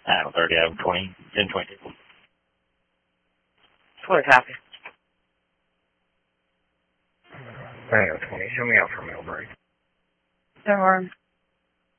Adam 30, Adam 20, 10, 20. What happened? Adam 20, show me out for a meal break. Don't worry.